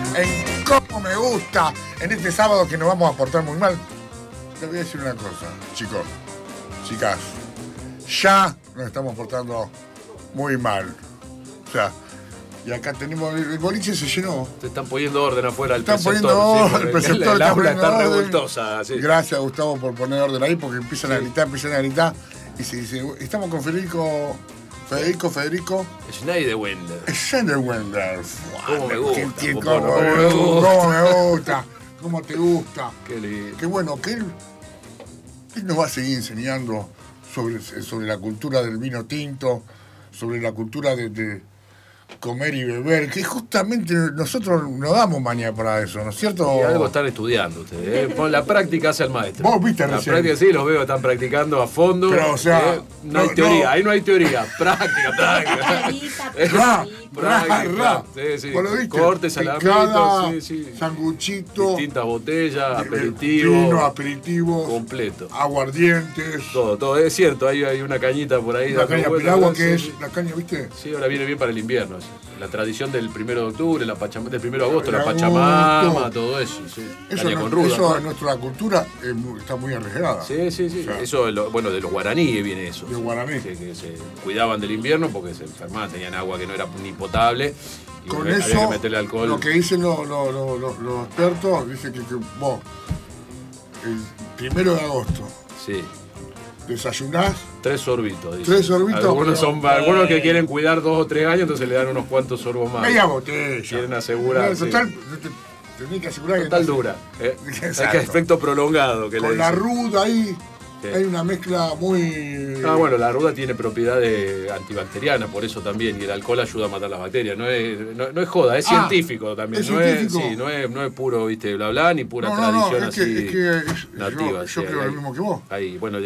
en Cómo Me Gusta, en este sábado que nos vamos a portar muy mal. Les voy a decir una cosa, chicos, chicas, ya nos estamos portando muy mal. O sea, y acá tenemos, el boliche se llenó. Te están poniendo orden afuera del Están preceptor. poniendo orden, Sí, el preceptor el está aula poniendo está orden. revoltosa. Sí. Gracias, Gustavo, por poner orden ahí, porque empiezan a gritar, y se dice, estamos con Federico. Schneiderwender. Schneiderwender. ¿Cómo me gusta? ¿Cómo me gusta? ¿Cómo te gusta? Qué lindo. Qué bueno que él nos va a seguir enseñando sobre la cultura del vino tinto, sobre la cultura de comer y beber, que justamente nosotros no damos maña para eso, ¿no es cierto? Y algo están estudiando ustedes. Con la práctica hace el maestro. Vos viste la recién. práctica sí, los veo, están practicando a fondo. Pero, o sea, no hay teoría, ahí no hay teoría. Práctica. Práctica. Sí. ¿Vos lo viste? Cortes, salamitos, sí. Sanguchito. Distintas botellas, Vino, aperitivo. Completo. Aguardientes. Todo. Es cierto, hay una cañita por ahí. La caña vueltas, piragua, ¿no? que Sí. es la caña, ¿viste? Sí, ahora viene bien para el invierno. Sí. La tradición del 1 de octubre, del 1 de agosto, la Agosto. Pachamama, todo eso. Sí. Caña con ruda. Eso en nuestra cultura está muy arriesgada. Sí. O sea, Eso, de los guaraníes viene eso. De guaraní. Que se cuidaban del invierno porque se enfermaban, tenían agua que no era ni potable. Y con había eso, que meterle alcohol. lo que dicen los expertos, dicen que vos, el 1 de agosto, Sí. desayunás. 3 sorbitos. Dice. 3 sorbitos. Algunos que quieren cuidar 2 o 3 años, entonces le dan unos cuantos sorbos más. Media botella. Quieren asegurar. No, total, tenés que asegurar Total que dura. Exacto. Hay que efecto prolongado. Que con le la dicen. ruda ahí Sí. hay una mezcla muy. Bueno, la ruda tiene propiedades antibacterianas, por eso también, y el alcohol ayuda a matar las bacterias. No es joda, es científico también. ¿es científico? No es puro, viste, bla bla, ni pura No, tradición es que, así es que nativa. yo creo lo mismo que vos. Bueno,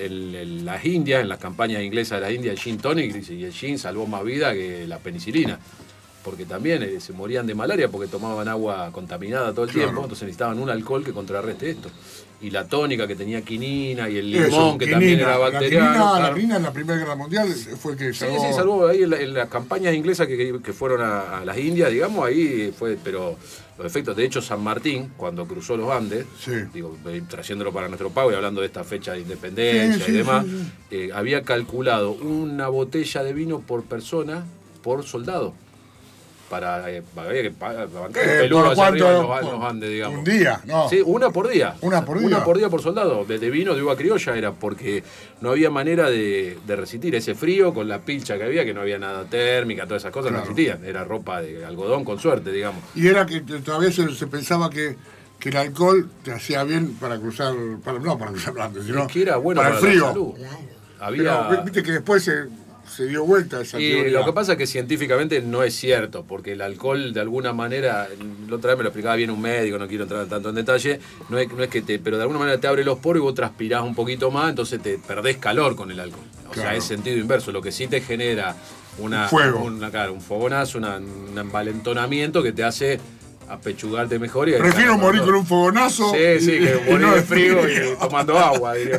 las Indias, en las campañas inglesas de las Indias, el gin tonic, dice, y el gin salvó más vida que la penicilina. Porque también se morían de malaria porque tomaban agua contaminada todo el tiempo, entonces necesitaban un alcohol que contrarreste esto. Y la tónica que tenía quinina y el limón que también era bacteriano. La quinina en la Primera Guerra Mundial fue el que salvó. Sí, salvó ahí en las campañas inglesas que fueron a las Indias, digamos, ahí fue, pero los efectos, de hecho, San Martín, cuando cruzó los Andes, trayéndolo para nuestro pago y hablando de esta fecha de independencia y demás, había calculado una botella de vino por persona, por soldado. Para bancar el peludo hacia arriba en los Andes, digamos. Un día, ¿no? Sí, una por día. Una por día. Una por día por soldado. De vino, de uva criolla era, porque no había manera de resistir ese frío con la pilcha que había, que no había nada térmica, todas esas cosas no existían. Era ropa de algodón con suerte, digamos. Y era que todavía se pensaba que el alcohol te hacía bien para cruzar, no para cruzar los Andes, sino que era bueno para el frío. la salud. Claro. Había... Viste que después se dio vuelta esa Y teoría. lo que pasa es que científicamente no es cierto, porque el alcohol de alguna manera, la otra vez me lo explicaba bien un médico, no quiero entrar tanto en detalle, no es que pero de alguna manera te abre los poros y vos transpirás un poquito más, entonces te perdés calor con el alcohol. O sea, es sentido inverso, lo que sí te genera un fogonazo, un envalentonamiento que te hace apechugarte mejor. Prefiero morir con un fogonazo. Sí, que morir de frío y tomando agua, diría.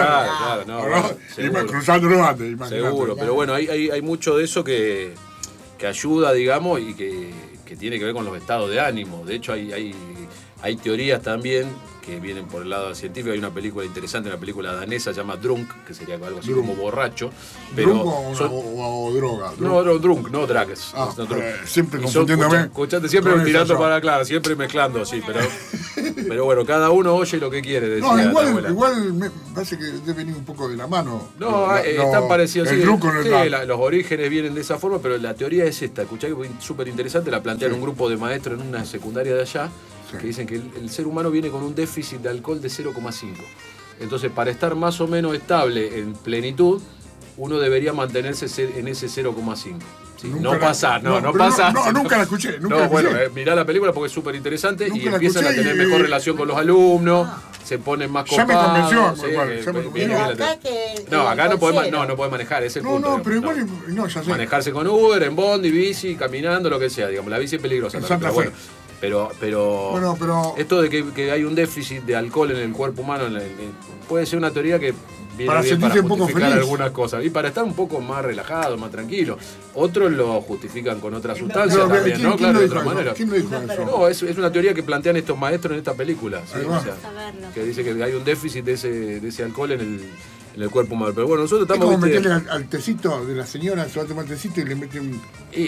Y cruzando los Andes, imagínate. Seguro, pero bueno, hay mucho de eso que ayuda, digamos, y que tiene que ver con los estados de ánimo. De hecho, hay teorías también que vienen por el lado científico. Hay una película interesante, una película danesa, se llama Drunk, que sería algo así como borracho. Pero ¿Drunk o droga? No, Drunk, no drugs. Siempre confundiéndome. Escuchate, siempre tirando para claro, siempre mezclando así, pero bueno, cada uno oye lo que quiere decir. No, igual me parece que debe venir un poco de la mano. No, están parecidos. El truco no sí, los orígenes vienen de esa forma, pero la teoría es esta. Escuchá que es súper interesante, la plantearon un grupo de maestros en una secundaria de allá, que dicen que el ser humano viene con un déficit de alcohol de 0,5. Entonces, para estar más o menos estable en plenitud, uno debería mantenerse en ese 0,5. ¿sí? No pasar. No, nunca la escuché. Bueno, mirá la película porque es súper interesante y empiezan a tener mejor relación con los alumnos, se ponen más copados. Ya me convenció. Acá no podés manejar, es el punto. No, pero igual, ya sé. Manejarse con Uber, en bondi, bici, caminando, lo que sea, digamos, la bici es peligrosa. En Santa Fe. Pero Bueno, pero esto de que hay un déficit de alcohol en el cuerpo humano puede ser una teoría que viene para bien para sentirse un poco justificar feliz. algunas cosas y para estar un poco más relajado, más tranquilo. Otros lo justifican con otras sustancias pero, también, ¿no? ¿quién Claro, lo de dijo otra eso? manera. ¿Quién lo dijo eso? No, es una teoría que plantean estos maestros en esta película. ¿Sí? Ahí va. O sea, que dice que hay un déficit de ese alcohol en el cuerpo humano. Pero bueno, nosotros Es estamos... como meterle al tecito de la señora, se va a tomar el tecito y le mete un...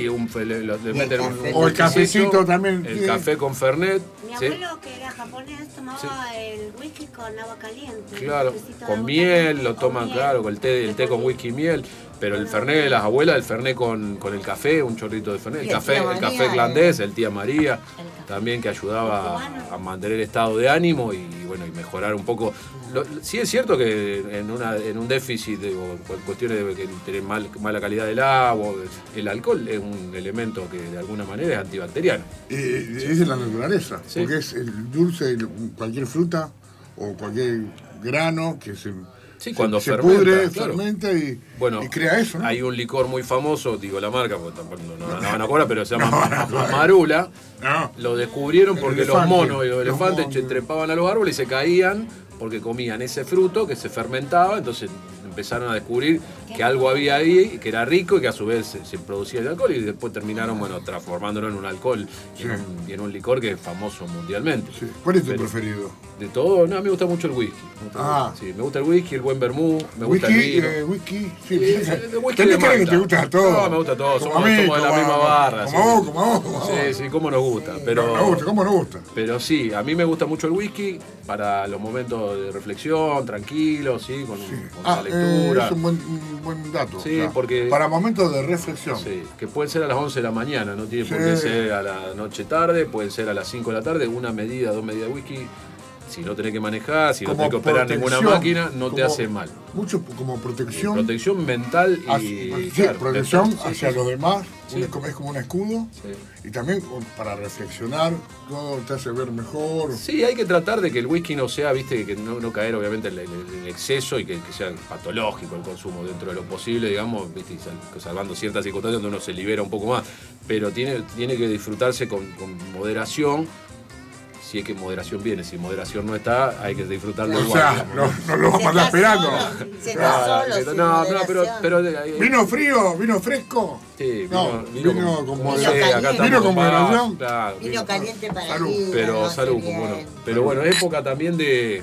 le meten O el cafecito también. El café con Fernet. Mi ¿sí? abuelo, que era japonés, tomaba el whisky con agua caliente. Claro, Un con agua miel, caliente, lo toman, miel. claro, con el té con whisky y miel. Pero el Fernet de las abuelas, el Fernet con el café, un chorrito de Fernet. Y El café irlandés, el tía María, también que ayudaba a mantener el estado de ánimo y bueno, y mejorar un poco. Sí es cierto que en un déficit o cuestiones de que tener mala calidad del agua, el alcohol es un elemento que de alguna manera es antibacteriano. Es de la naturaleza, Sí. porque es el dulce, cualquier fruta o cualquier grano que Sí, cuando se fermenta, pudre, claro. fermenta y Bueno, crea eso, ¿no? hay un licor muy famoso, digo la marca, porque tampoco no van a cobrar, pero se llama Marula. No. Lo descubrieron porque los elefante, monos y los los elefantes monos. trepaban a los árboles y se caían porque comían ese fruto que se fermentaba, entonces empezaron a descubrir que algo había ahí, que era rico y que a su vez se producía el alcohol y después terminaron, bueno, transformándolo en un alcohol y en un licor que es famoso mundialmente. Sí. ¿Cuál es tu Pero- preferido? De todo, no, a mí me gusta mucho el whisky. Sí, me gusta el whisky, el buen vermú, me gusta el Whisky, vino. whisky, Sí, sí. el whisky Tenés de cara que Malta. te gusta a todo. No, me gusta a todos, Como somos a mí, de la misma barra. Como sí. vos, como vos. Sí, cómo nos gusta. Pero, Nos gusta, ¿cómo nos gusta? pero sí, a mí me gusta mucho el whisky para los momentos de reflexión, tranquilos, ¿sí? Con la lectura. Es un buen dato. Sí, porque- para momentos de reflexión. Sí, que pueden ser a las 11 de la mañana, no tiene por Sí. qué ser a la noche tarde, pueden ser a las 5 de la tarde, una medida, 2 medidas de whisky. Si no tenés que manejar, si no Como tenés que operar ninguna protección, máquina, no te como- hace mal. Mucho como protección. Protección mental y. Sí, claro, protección mental, sí, hacia sí. los demás, Sí. es como un escudo. Sí. Y también para reflexionar, todo te hace ver mejor. Sí, hay que tratar de que el whisky no sea, viste, que no caer obviamente en el exceso y que sea patológico el consumo dentro de lo posible, digamos, viste, y salvando ciertas circunstancias donde uno se libera un poco más. Pero tiene que disfrutarse con moderación. Si es que moderación viene, si moderación no está, hay que disfrutarlo O igual. sea, digamos, no lo vamos a andar esperando. Si estás Claro, solo, sin no, moderación. pero ¿Vino frío? ¿Vino fresco? sí, No, vino con no moderación. sé, acá estamos Vino con moderación. claro, Vino caliente para Salud. el pero no salud, hace bien. bueno. Pero bueno, época también de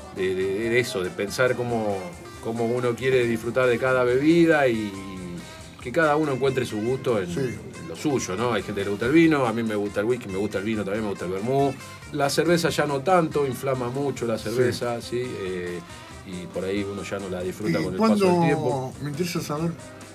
eso, de pensar cómo uno quiere disfrutar de cada bebida y que cada uno encuentre su gusto en lo suyo, ¿no? Hay gente que le gusta el vino, a mí me gusta el whisky, me gusta el vino, también me gusta el vermú. La cerveza ya no tanto, inflama mucho la cerveza, ¿sí? Y por ahí uno ya no la disfruta con el paso del tiempo. Me interesa saber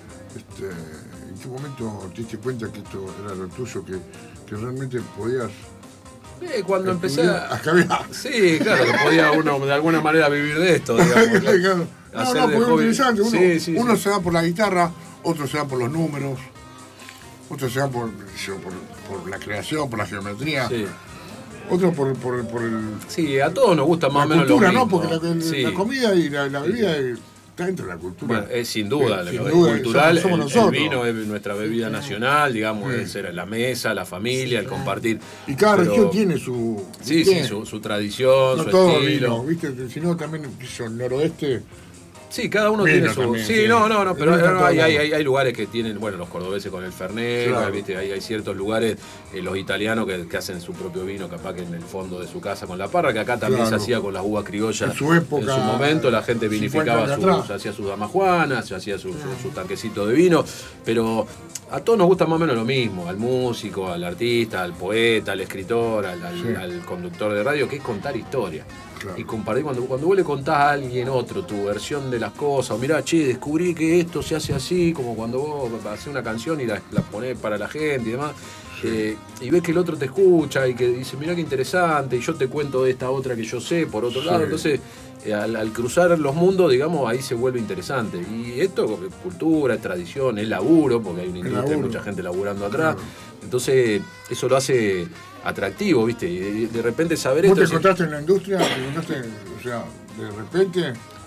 en qué momento te diste cuenta que esto era lo tuyo, que realmente podías... Cuando empecé a... Acá Sí, claro, que podía uno de alguna manera vivir de esto, digamos. Claro. Hacer No, de porque es hobby. interesante. Sí, Uno sí. se da por la guitarra, otro se da por los números, otro se da por la creación, por la geometría, Sí. otro por el... Sí, a todos nos gusta más La o menos cultura, lo ¿no? mismo. Porque Sí. la comida y la bebida está dentro de la cultura. Bueno, es sin duda, Sin lo duda, cultural, somos el nosotros. vino es nuestra bebida nacional, digamos, Sí. es ser la mesa, la familia, el compartir. Y cada Pero- región tiene su... Sí, tiene. sí, su tradición, No su todo estilo. vino, ¿viste? Si no, también el noroeste... Sí, cada uno Vino tiene su... también, sí, sí. no, pero No está todo hay lugares que tienen, bueno, los cordobeses con el Fernet, Claro. ¿viste? Hay ciertos lugares, los italianos que hacen su propio vino, capaz que en el fondo de su casa con la parra, que acá también Claro. se hacía con las uvas criollas. En su época, En su momento la gente 50 vinificaba, años atrás. se hacía sus damajuanas, se hacía su tanquecito de vino, pero a todos nos gusta más o menos lo mismo, al músico, al artista, al poeta, al escritor, al conductor de radio, que es contar historia. Claro. Y compartir, cuando vos le contás a alguien otro tu versión de las cosas, o mirá, che, descubrí que esto se hace así, como cuando vos haces una canción y la ponés para la gente y demás, y ves que el otro te escucha y que dice, mirá qué interesante, y yo te cuento de esta otra que yo sé, por otro lado, entonces al cruzar los mundos, digamos, ahí se vuelve interesante. Y esto es cultura, es tradición, es laburo, porque hay una industria, hay mucha gente laburando atrás, entonces eso lo hace atractivo, ¿viste? Y de repente saber ¿Vos esto... te encontraste en la industria? ¿Te encontraste, o sea, de repente?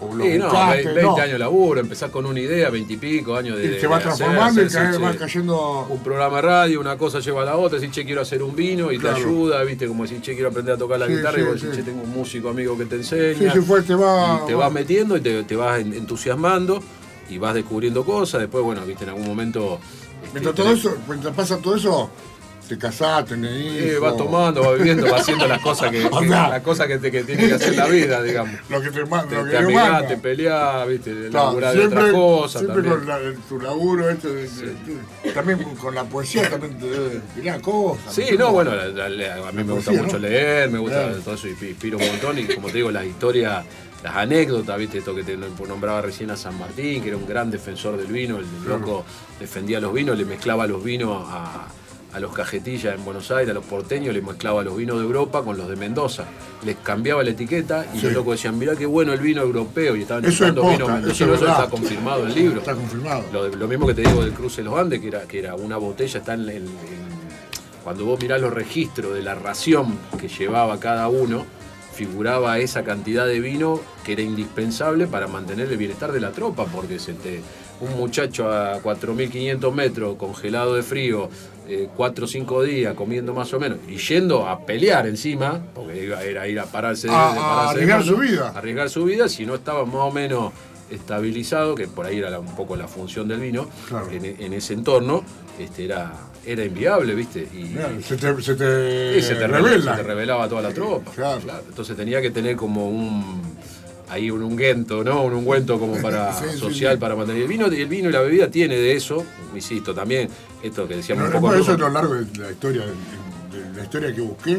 o lo Sí, no, buscaste, 20 no. años de laburo, empezás con una idea, 20 y pico años de. Y se va transformando hacer, y va cayendo. Un programa de radio, una cosa lleva a la otra, decís, che, quiero hacer un vino y Claro. te ayuda, viste, como decís, che, quiero aprender a tocar la guitarra y vos decís, che, tengo un músico amigo que te enseña. Sí, te va. Y te vas metiendo y te vas entusiasmando y vas descubriendo cosas. Después, bueno, viste, en algún momento. Mientras pasa todo eso, te casás, tenés hijos. Vas tomando, vas viviendo, vas haciendo las cosas que tiene que hacer la vida, digamos. Lo que te manda. Te amigás, te peleás, viste, laburás de otras cosas. Siempre también. con tu laburo, también con la poesía también te debe inspirar cosas. Sí, no, bueno, a mí me gusta mucho leer, me gusta todo eso, y inspiro un montón. Y como te digo, las historias, las anécdotas, viste, esto que te nombraba recién a San Martín, que era un gran defensor del vino, el loco defendía los vinos, le mezclaba los vinos a los cajetillas en Buenos Aires, a los porteños, le mezclaba los vinos de Europa con los de Mendoza. Les cambiaba la etiqueta y los locos decían, mirá qué bueno el vino europeo. Y estaban chupando vino mendocino. Eso está confirmado en el libro. Está confirmado. Lo mismo que te digo del cruce de los Andes, que era una botella, está cuando vos mirás los registros de la ración que llevaba cada uno, figuraba esa cantidad de vino que era indispensable para mantener el bienestar de la tropa, porque un muchacho a 4.500 metros, congelado de frío, 4 o 5 días, comiendo más o menos, y yendo a pelear encima, porque era ir a pararse a arriesgar su vida. Arriesgar su vida, si no estaba más o menos estabilizado, que por ahí era un poco la función del vino, claro. en ese entorno, era inviable, ¿viste? Y se te revelaba toda la tropa. Claro. Entonces tenía que tener como un ungüento, ¿no? Un ungüento como para social para mantener el vino. Y el vino y la bebida tiene de eso, insisto, también esto que decíamos un poco. Eso es lo largo de la historia. La historia que busqué.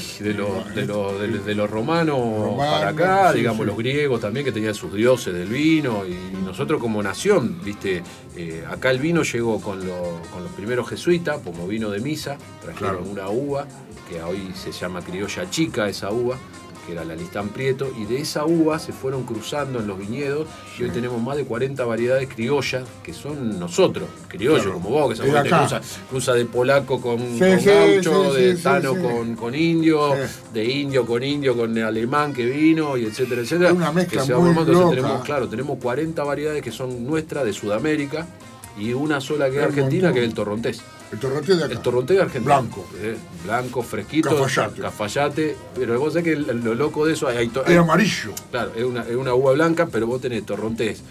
De los romanos para acá, digamos, los griegos también, que tenían sus dioses del vino, y nosotros como nación, viste, acá el vino llegó con los primeros jesuitas, como vino de misa, trajeron una uva, que hoy se llama criolla chica, esa uva, que era la Listán Prieto, y de esa uva se fueron cruzando en los viñedos, y hoy tenemos más de 40 variedades criollas, que son nosotros, criollos, como vos, que son cruza de polaco con gaucho, de tano con indio, de indio con alemán que vino, y etcétera, etcétera. Una mezcla que se muy loca. Tenemos 40 variedades que son nuestras, de Sudamérica, y una sola que es argentina, que es el torrontés. El torrontés de acá. El torrontés de Argentina. Blanco. Blanco, fresquito. Cafayate. Pero vos sabés que lo loco de eso... Es amarillo. Claro, es una uva blanca, pero vos tenés torrontés.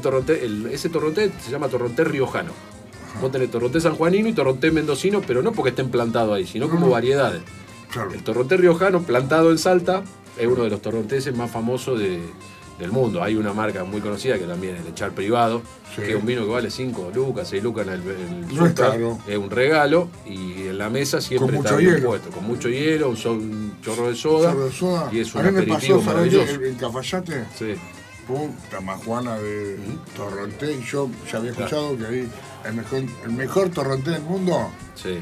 Ese torrontés se llama torrontés riojano. Ajá. Vos tenés torrontés sanjuanino y torrontés mendocino, pero no porque estén plantados ahí, sino como variedades. Claro. El torrontés riojano, plantado en Salta, es uno de los torronteses más famosos del mundo. Hay una marca muy conocida que también es el Char Privado, que es un vino que vale 5 lucas, 6 lucas en el no super, es un regalo, y en la mesa siempre está bien puesto, con mucho hielo, un chorro de soda, y es un aperitivo maravilloso. En Cafayate, puta majuana de torrontés, y yo ya había escuchado que ahí el mejor torrontés del mundo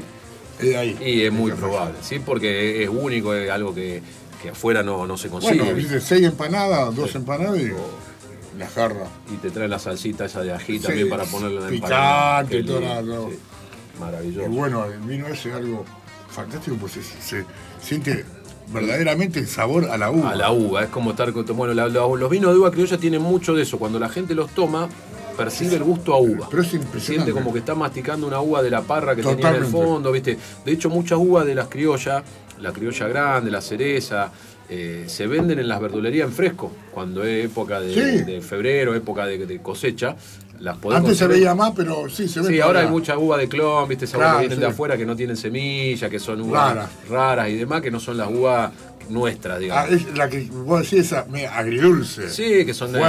es ahí. Y es muy probable, porque es único, es algo que afuera no se consigue. Bueno, dice 6 empanadas, 2 empanadas y la jarra. Y te trae la salsita esa de ají también para ponerla en la empanada. Picante, todo. Maravilloso. Y bueno, el vino ese es algo fantástico, pues se siente verdaderamente el sabor a la uva. A la uva, es como estar con... Bueno, los vinos de uva criolla tienen mucho de eso. Cuando la gente los toma, percibe el gusto a uva. Pero es impresionante. Siente como que está masticando una uva de la parra que tenía en el fondo, ¿viste? De hecho, muchas uvas de las criollas, la criolla grande, la cereza, se venden en las verdulerías en fresco, cuando es época de febrero, época de cosecha. Las podés Antes se veía más, pero sí se ve. Sí, ahora hay mucha uva de clon, ¿viste? Esas uvas que vienen de afuera, que no tienen semilla, que son uvas raras y demás, que no son las uvas nuestras, digamos. Es la que vos decís, esa agridulce. Sí, que son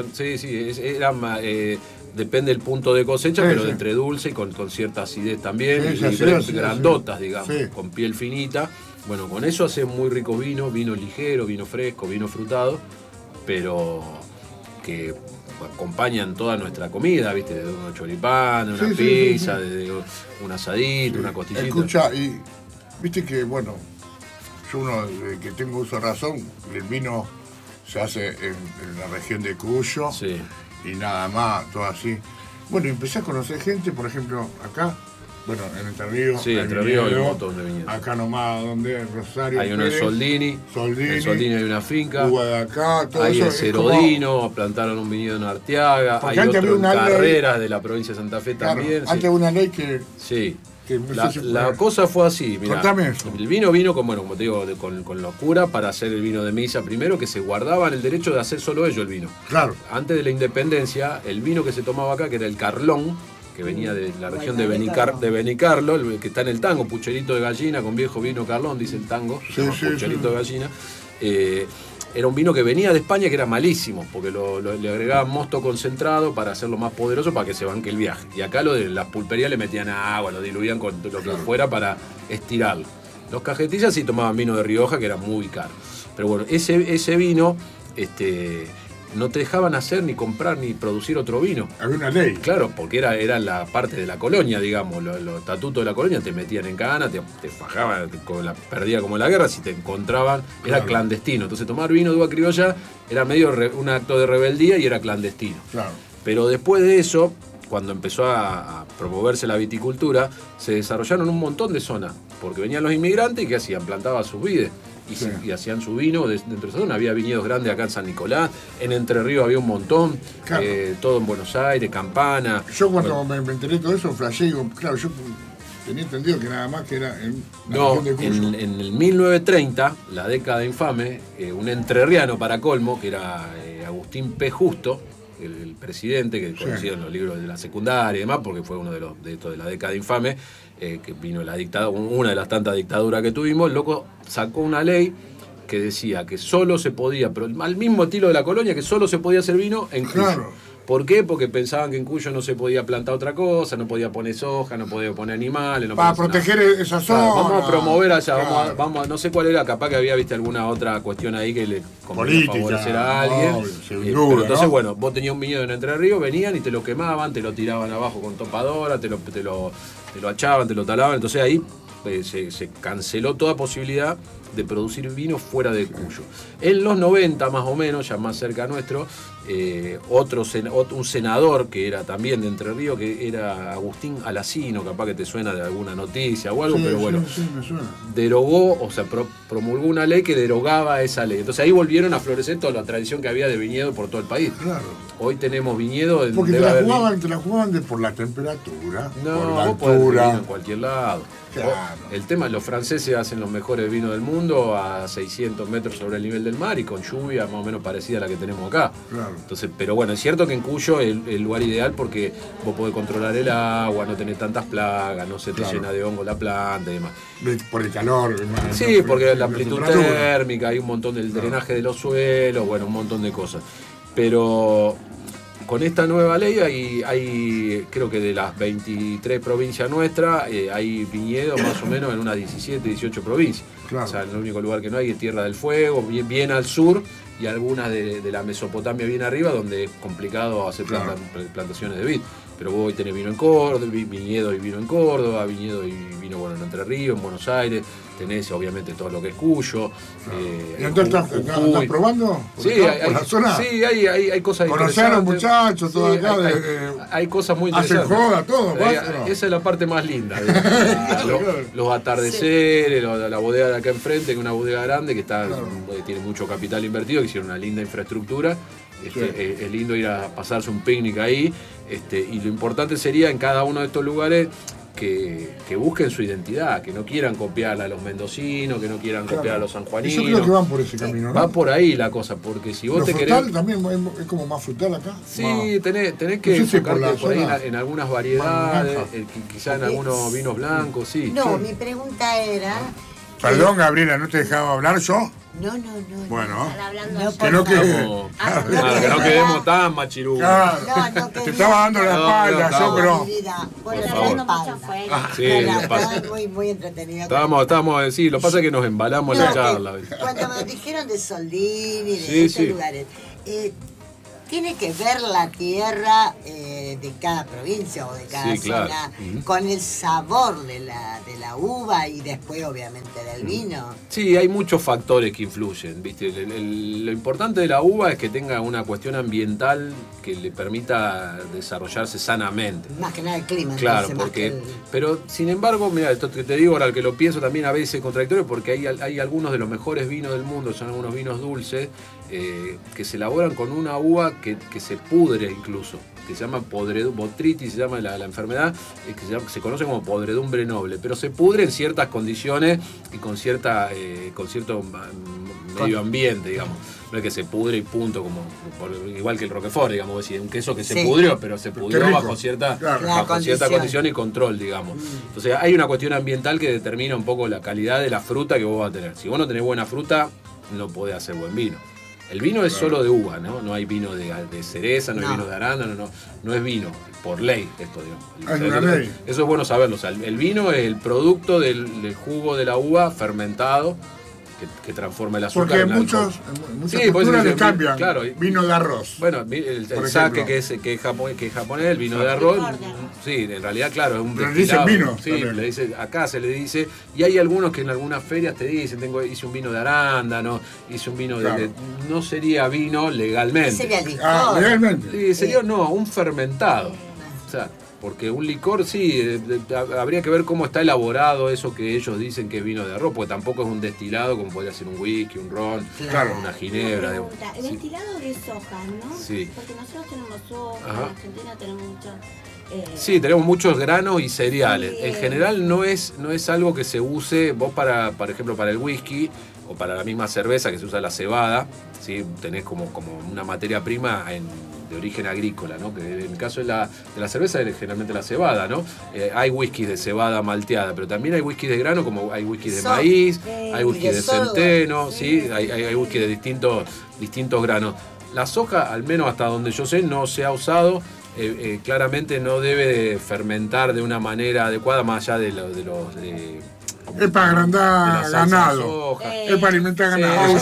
depende del punto de cosecha, pero de entre dulce y con cierta acidez también, y grandotas, digamos, con piel finita. Bueno, con eso hacen muy ricos vinos, vino ligero, vino fresco, vino frutado, pero que acompañan toda nuestra comida, ¿viste? De un choripán, de una pizza, de un asadito, una costillita. Escucha, y viste que, bueno, yo que tengo uso de razón, el vino se hace en la región de Cuyo y nada más, todo así. Bueno, empecé a conocer gente, por ejemplo, acá, bueno, en Entre Ríos. Sí, Entre Ríos hay un montón de viñedos. Acá nomás, donde Rosario. Hay uno en Soldini. En Soldini hay una finca. Acá, todo hay eso en Cerodino, plantaron un viñedo en Arteaga. Porque hay otro en Carreras ley, de la provincia de Santa Fe claro, también. Antes una ley que. Sí. Que no la, sé si la cosa fue así, mirá, el vino vino con, bueno, como te digo, con locura para hacer el vino de misa primero, que se guardaban el derecho de hacer solo ellos el vino. Claro. Antes de la independencia, el vino que se tomaba acá, que era el Carlón, que venía de la región de Benicarlo, el que está en el tango, pucherito de gallina, con viejo vino Carlón, dice el tango, pucherito de gallina. Era un vino que venía de España que era malísimo, porque le agregaban mosto concentrado para hacerlo más poderoso para que se banque el viaje. Y acá lo de las pulperías le metían agua, lo diluían con lo que fuera para estirarlo. Los cajetillas sí tomaban vino de Rioja, que era muy caro. Pero bueno, ese vino no te dejaban hacer ni comprar ni producir otro vino. Había una ley. Claro, porque era la parte de la colonia, digamos. Los estatutos de la colonia te metían en cana, te fajaban, perdía como la guerra, si te encontraban, era clandestino. Entonces tomar vino de uva criolla era medio un acto de rebeldía y era clandestino. Claro. Pero después de eso, cuando empezó a promoverse la viticultura, se desarrollaron un montón de zonas, porque venían los inmigrantes y ¿qué hacían? Plantaban sus vides. Y hacían su vino dentro de esa zona. Había viñedos grandes acá en San Nicolás, en Entre Ríos había un montón, claro. Todo en Buenos Aires, Campana. Yo cuando me enteré todo eso, flashé, digo, claro, yo tenía entendido que nada más que era en la región de Cuyo. En el 1930, la década infame, un entrerriano para colmo, que era Agustín P. Justo, el presidente, que conocido en los libros de la secundaria y demás, porque fue uno de estos de la década infame, que vino la dictadura, una de las tantas dictaduras que tuvimos. El loco sacó una ley que decía que solo se podía, pero al mismo estilo de la colonia, que solo se podía hacer vino en Cuyo. Claro. ¿Por qué? Porque pensaban que en Cuyo no se podía plantar otra cosa, no podía poner soja, no podía poner animales. No para proteger esa zona. Claro, vamos a promover allá, claro. vamos a, no sé cuál era, capaz que había alguna otra cuestión ahí que le convenía favorecer a alguien. Pero entonces, bueno, vos tenías un viñedo en Entre Ríos, venían y te lo quemaban, te lo tiraban abajo con topadora, te lo achaban, te lo talaban. Entonces ahí se canceló toda posibilidad de producir vino fuera de Cuyo. En los 90 más o menos, ya más cerca nuestro, un senador que era también de Entre Ríos, que era Agustín Alacino, capaz que te suena de alguna noticia o algo, pero bueno, me suena. Derogó, o sea, promulgó una ley que derogaba esa ley. Entonces ahí volvieron a florecer toda la tradición que había de viñedo por todo el país. Claro. Hoy tenemos viñedo. Porque te la jugaban por la temperatura, por la altura. En cualquier lado. Claro. El tema, los franceses hacen los mejores vinos del mundo a 600 metros sobre el nivel del mar y con lluvia más o menos parecida a la que tenemos acá. Claro. Entonces, pero bueno, es cierto que en Cuyo es el lugar ideal porque vos podés controlar el agua, no tenés tantas plagas, no se te llena de hongo la planta y demás. Por el calor. Sí, porque la amplitud térmica, hay un montón del drenaje de los suelos, bueno, un montón de cosas. Pero con esta nueva ley hay creo que de las 23 provincias nuestras, hay viñedos más o menos en unas 17, 18 provincias. Claro. O sea, el único lugar que no hay es Tierra del Fuego, bien al sur, y algunas de la Mesopotamia bien arriba, donde es complicado hacer plantaciones de vid. Pero vos hoy tenés vino en Córdoba, viñedo y vino en Córdoba, viñedo y vino bueno, en Entre Ríos, en Buenos Aires, tenés obviamente todo lo que es Cuyo. ¿Y entonces estás probando? Sí, por la zona. Sí, hay cosas interesantes. Conocer a los muchachos, todo acá. Hay cosas muy interesantes. Hacen joda, todo. Esa es la parte más linda. Los atardeceres, la bodega de acá enfrente, que es una bodega grande que tiene mucho capital invertido, que hicieron una linda infraestructura. Es lindo ir a pasarse un picnic ahí, y lo importante sería en cada uno de estos lugares que busquen su identidad, que no quieran copiar a los mendocinos, que no quieran copiar a los sanjuaninos. Yo creo que van por ese camino, ¿no? Va por ahí la cosa, porque si vos te querés... frutal también es como más frutal acá. Sí, tenés que enfocarte por ahí en algunas variedades, quizá en algunos vinos blancos, sí. No, mi pregunta era... Perdón, Gabriela, ¿no te dejaba hablar yo? No. Bueno, que no quedemos tan machirudos. Claro. Te estaba dando la espalda, yo, pero... Sí, muy entretenido. Estábamos, sí, lo que pasa es que nos embalamos en la charla. Cuando me dijeron de Soldini, de esos lugares, Tiene que ver la tierra de cada provincia o de cada zona con el sabor de la uva y después obviamente del vino. Sí, hay muchos factores que influyen, ¿viste? Lo importante de la uva es que tenga una cuestión ambiental que le permita desarrollarse sanamente. Más que nada el clima. Claro, entonces, porque, pero sin embargo, mira, esto que te digo ahora que lo pienso también a veces contradictorio, porque hay algunos de los mejores vinos del mundo, son algunos vinos dulces, que se elaboran con una uva que se pudre incluso, que se llama botrytis, se llama la enfermedad, que se conoce como podredumbre noble, pero se pudre en ciertas condiciones y con cierto medio ambiente, digamos. No es que se pudre y punto, igual que el Roquefort, digamos, es decir, un queso que se pudrió, pero se pudrió bajo cierta condición y control, digamos. Entonces hay una cuestión ambiental que determina un poco la calidad de la fruta que vos vas a tener. Si vos no tenés buena fruta, no podés hacer buen vino. El vino es solo de uva, ¿no? No hay vino de cereza, no hay vino de arándano, no es vino, por ley esto, digamos. Hay una ley. Eso es bueno saberlo. O sea, el vino es el producto del jugo de la uva fermentado que transforma el azúcar en alcohol. Porque muchas culturas le cambian, claro, vino de arroz. Bueno, el sake que es japonés, el vino de arroz, sí, en realidad, claro, es un destilado. Le dicen vino. Sí, acá se le dice, y hay algunos que en algunas ferias te dicen, hice un vino de arándano, hice un vino de... No sería vino legalmente. Sería licor. Legalmente. Sí, sería, un fermentado. O sea, porque un licor sí, habría que ver cómo está elaborado eso que ellos dicen que es vino de arroz, porque tampoco es un destilado como podría ser un whisky, un ron, una ginebra. El destilado de soja, ¿no? Sí. Porque nosotros tenemos soja, en Argentina tenemos mucho... Sí, tenemos muchos granos y cereales. En general no es algo que se use, vos por ejemplo, para el whisky o para la misma cerveza que se usa la cebada, ¿sí? Tenés como una materia prima de origen agrícola, ¿no? Que en el caso de la cerveza es generalmente la cebada, ¿no? Hay whiskies de cebada malteada, pero también hay whiskies de grano, como hay whiskies de maíz, hay whiskies de centeno, ¿sí? Hay whisky de distintos granos. La soja, al menos hasta donde yo sé, no se ha usado. Claramente no debe fermentar de una manera adecuada, más allá de los es para agrandar ganado. Es para alimentar ganado.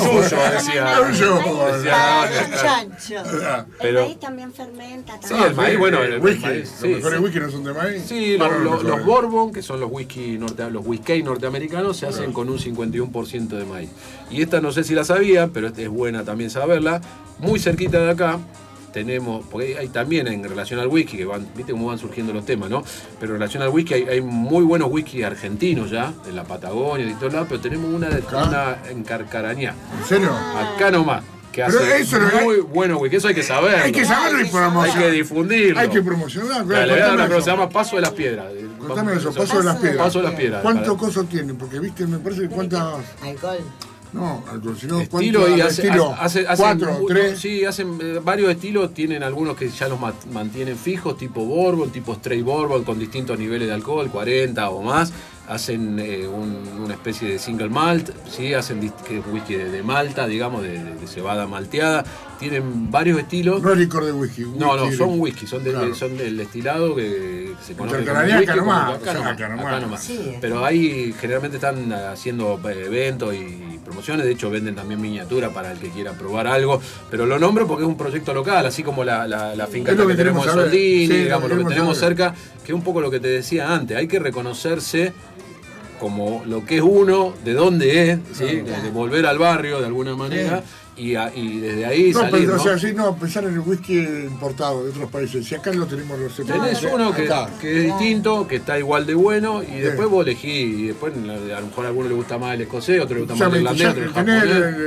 El maíz también fermenta. Sí, el maíz, bueno, el whisky. maíz, Los mejores whisky no son de maíz. Sí, los bourbon, que son los whisky norteamericanos, se hacen con un 51% de maíz. Y esta no sé si la sabía, pero es buena también saberla. Muy cerquita de acá tenemos, porque hay también en relación al whisky, que viste cómo van surgiendo los temas, ¿no? Pero en relación al whisky hay muy buenos whisky argentinos ya, en la Patagonia y de todos lados, pero tenemos una en Carcarañá. ¿En serio? Acá nomás. Que hace muy bueno whisky, eso hay que saberlo. Hay que saberlo y promocionarlo. Hay que difundirlo. Hay que promocionarlo. Le voy a dar una cosa, se llama Paso de las Piedras. Contame eso, Paso de las Piedras. Paso de las Piedras. ¿Cuántos cosos tiene? Porque, viste, me parece que cuántas... Alcohol. No, alcohol, sino estilo y estilo. Hacen 4, 3. Sí, hacen varios estilos, tienen algunos que ya los mantienen fijos, tipo bourbon, tipo straight bourbon, con distintos niveles de alcohol, 40 o más. Hacen una especie de single malt, ¿sí? Hacen whisky de malta, digamos, de cebada malteada. Tienen varios estilos. No es licor de whisky. No, son whisky, son del destilado que se conoce como whisky. Acá nomás. Sí, pero ahí generalmente están haciendo eventos y promociones, de hecho venden también miniatura para el que quiera probar algo, pero lo nombro porque es un proyecto local, así como la finca que tenemos en Soldini, digamos, lo que tenemos cerca, que es un poco lo que te decía antes, hay que reconocerse como lo que es uno, de dónde es, ¿sí? De volver al barrio de alguna manera. Y desde ahí salir, pero, o sea, sí, pensar en el whisky importado de otros países. Si acá lo tenemos los tenés uno que es distinto, que está igual de bueno, y después vos elegís, y después a lo mejor a alguno le gusta más el escocés, a otro le gusta más el irlandés, otro el japonés.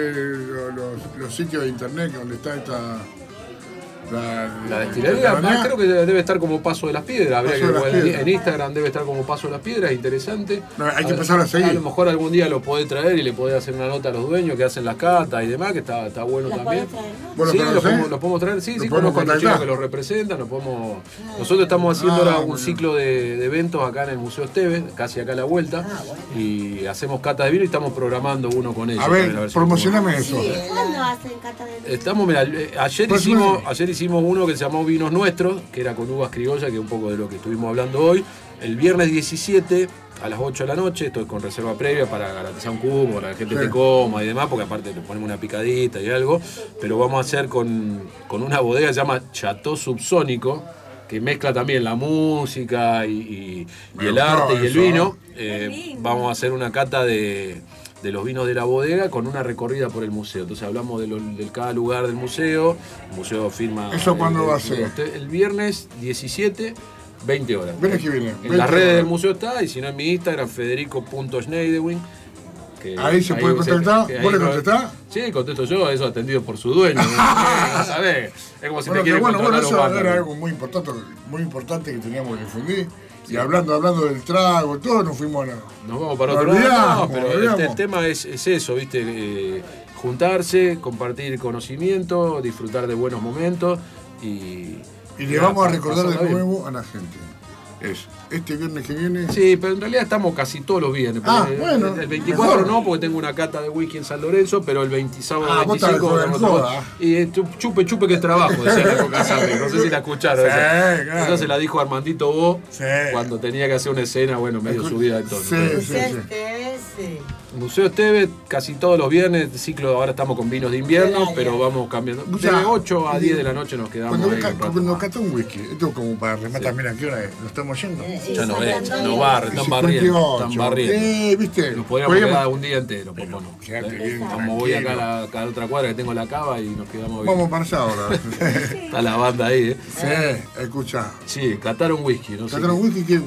Los sitios de internet donde está esta... La destilería, creo que debe estar como Paso de las Piedras. En Instagram debe estar como Paso de las Piedras, interesante. No, hay que empezar a seguir. A lo mejor algún día lo podés traer y le podés hacer una nota a los dueños que hacen las catas y demás, que está bueno también. Sí, los podemos traer. Sí, conozco a los chicos que los representan. Nosotros estamos haciendo ahora un ciclo de eventos acá en el Museo Esteves, casi acá a la vuelta, y hacemos cata de vino y estamos programando uno con ellos. A ver, promocioname eso. ¿Cuándo hacen cata de vino? Ayer hicimos uno que se llamó Vinos Nuestros, que era con uvas criollas, que es un poco de lo que estuvimos hablando hoy. El viernes 17 a las 8 de la noche, esto es con reserva previa para garantizar un cubo, para que la gente te coma y demás, porque aparte le ponemos una picadita y algo, pero vamos a hacer con una bodega que se llama Chateau Subsónico, que mezcla también la música y el arte y el vino. Vamos a hacer una cata de los vinos de la bodega con una recorrida por el museo. Entonces hablamos de cada lugar del museo. El museo firma... ¿Eso cuándo va a ser? El viernes 17, 20 horas. ¿Ven que viene? En las redes del museo está, y si no en mi Instagram, federico.schneidewin. Ahí se puede contactar. ¿Vos le contestás? Sí, contesto yo, eso atendido por su dueño. ¿Sabés? Es como si te quiere controlar eso era algo muy importante que teníamos que difundir. Y hablando del trago, todos nos fuimos a Nos vamos para otro lado. No, pero el tema es eso, ¿viste? Juntarse, compartir conocimiento, disfrutar de buenos momentos y le vamos a recordar de nuevo a la gente. Es este viernes que viene. Sí, pero en realidad estamos casi todos los viernes. Bueno. El 24 mejor. No, porque tengo una cata de whisky en San Lorenzo, pero el sábado 25. Y chupe que es trabajo, decía la Coca Sabri. No sé si la escucharon. Claro. Eso se la dijo Armandito Bo cuando tenía que hacer una escena, medio subida de tono. Sí. Museo Esteves, casi todos los viernes, ciclo, ahora estamos con vinos de invierno, pero vamos cambiando. De 8 a 10 de la noche nos quedamos cuando cató un whisky, esto es como para rematar, mira, ¿a qué hora es? ¿Nos estamos yendo? Ya no es, no barre, están barriendo. ¿Viste? Nos podríamos quedar un día entero, como voy acá a la otra cuadra que tengo la cava y nos quedamos bien. Vamos para allá ahora. Está la banda ahí, Sí, escucha. Sí, catar un whisky, no sé. Catar un whisky que...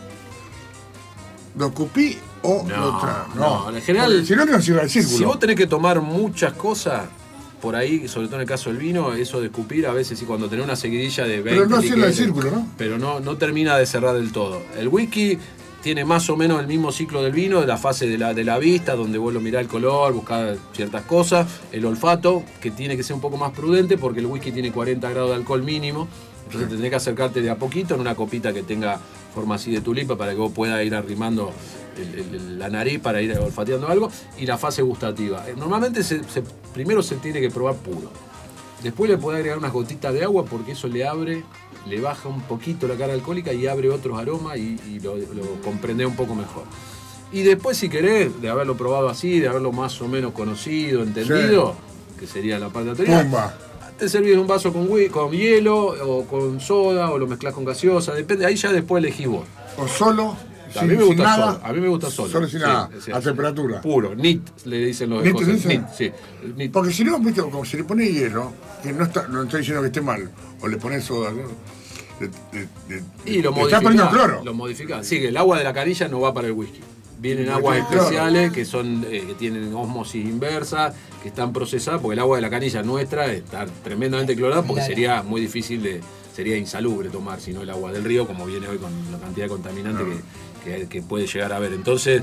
¿Lo cupí o lo trago? No, en general... Si no cierra el círculo. Si vos tenés que tomar muchas cosas... Por ahí, sobre todo en el caso del vino, eso de escupir a veces sí, cuando tenés una seguidilla de 20... Pero no cierra el círculo, ¿no? Pero no termina de cerrar del todo. El whisky tiene más o menos el mismo ciclo del vino, de la fase de la vista, donde vos lo mirás el color, buscás ciertas cosas, el olfato, que tiene que ser un poco más prudente porque el whisky tiene 40 grados de alcohol mínimo, entonces tenés que acercarte de a poquito en una copita que tenga forma así de tulipa para que vos puedas ir arrimando la nariz para ir olfateando algo, y la fase gustativa. Normalmente primero se tiene que probar puro. Después le podés agregar unas gotitas de agua porque eso le baja un poquito la carga alcohólica y abre otros aromas y lo comprendés un poco mejor. Y después, si querés, de haberlo probado así, de haberlo más o menos conocido, entendido, que sería la parte anterior, te servís un vaso con hielo o con soda o lo mezclás con gaseosa, depende, ahí ya después elegís vos. O solo. A mí me gusta solo. A mí me gusta solo. Solo sin nada. A temperatura. Puro. NIT le dicen los escoceses. NIT, sí. NIT. Porque si no, viste, como si le pones hielo, que no estoy diciendo que esté mal, o le pones soda, ¿no? Y lo está poniendo cloro. Lo modificás. Sí, el agua de la canilla no va para el whisky. Vienen aguas especiales que son que tienen ósmosis inversa, que están procesadas, porque el agua de la canilla nuestra está tremendamente clorada, porque sería muy difícil sería insalubre tomar, sino el agua del río, como viene hoy con la cantidad de contaminante que puede llegar a haber. Entonces,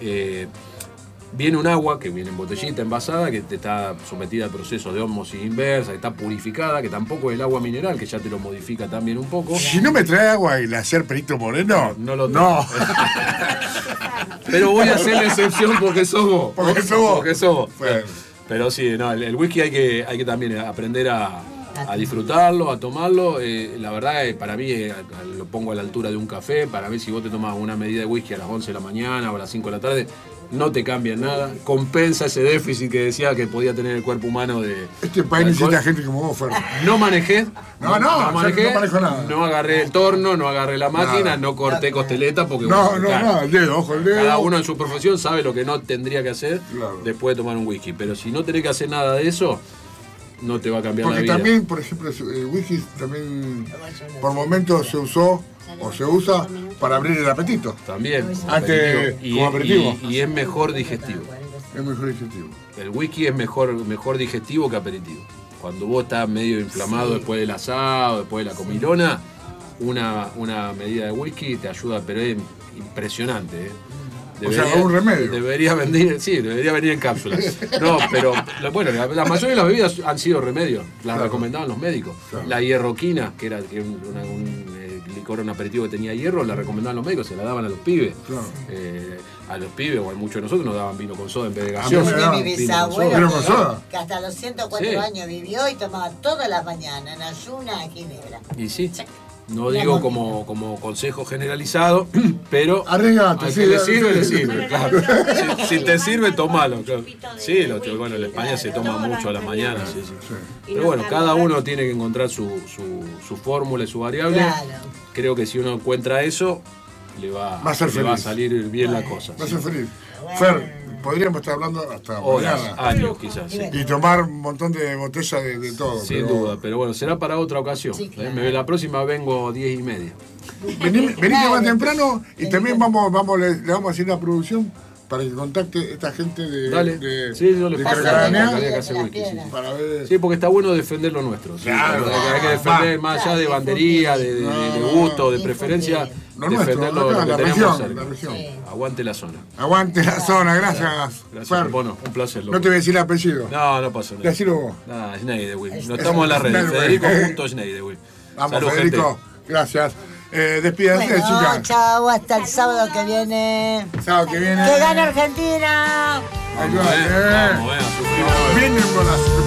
viene un agua que viene en botellita, envasada, que te está sometida al proceso de ósmosis inversa, que está purificada, que tampoco es el agua mineral, que ya te lo modifica también un poco. Si no me trae agua y la hacer Perito Moreno, no. Pero voy a hacer la excepción porque sos vos. Porque sos vos. Bueno. Pero sí, el whisky hay que también aprender a disfrutarlo, a tomarlo. La verdad, para mí, lo pongo a la altura de un café. Para mí, si vos te tomás una medida de whisky a las 11 de la mañana o a las 5 de la tarde, no te cambia nada. Compensa ese déficit que decía que podía tener el cuerpo humano de... Este país necesita gente como vos, Fer. No manejé. No manejo nada. No agarré el torno, no agarré la máquina, no corté costeleta porque... el dedo. Cada uno en su profesión sabe lo que no tendría que hacer después de tomar un whisky. Pero si no tenés que hacer nada de eso, no te va a cambiar la vida. Porque también, por ejemplo, el whisky también por momentos se usó o se usa para abrir el apetito. También. Antes, como aperitivo. Y es mejor digestivo. Es mejor digestivo. El whisky es mejor digestivo que aperitivo. Cuando vos estás medio inflamado después del asado, después de la comilona, una medida de whisky te ayuda, pero es impresionante, un remedio. Debería venir en cápsulas. No, pero bueno, la mayoría de las bebidas han sido remedios. Las recomendaban los médicos. Claro. La hierroquina, que era un licor, un aperitivo que tenía hierro, la recomendaban los médicos, se la daban a los pibes. Claro. A los pibes o a muchos de nosotros nos daban vino con soda en vez de gaseosa. Mi bisabuelo, que hasta los 104 años vivió y tomaba todas las mañanas en ayuna ginebra. Y sí. No digo como consejo generalizado, pero arriesgate, al que le sirve, claro. Si te sirve, tomalo. Claro. Sí, bueno, en España se toma mucho a la mañana. Sí. Pero bueno, cada uno tiene que encontrar su fórmula y su variable. Claro. Creo que si uno encuentra eso, le va a salir bien la cosa. Va a ser feliz. Fer, podríamos estar hablando hasta horas, años quizás. Sí. Y tomar un montón de botellas de todo. Sin duda, pero bueno, será para otra ocasión. Sí, claro. La próxima vengo 10:30. Venite más temprano y también le vamos a hacer una producción para que contacte esta gente de Carcaranea. Sí, porque está bueno defender lo nuestro. Claro, hay que defender más allá de bandería, de gusto, de preferencia. Defender lo que tenemos cerca. Aguante la zona. Aguante la zona, gracias. Gracias, bueno, un placer. No te voy a decir el apellido. No pasa nada. Decilo vos. Schneiderwil. No estamos en las redes. Federico.Schneiderwil. Vamos, salud, Federico. Gente. Gracias. Despídanse, chicas. Chao, hasta el sábado que viene. Sábado que viene. ¡Que gane Argentina! Vamos,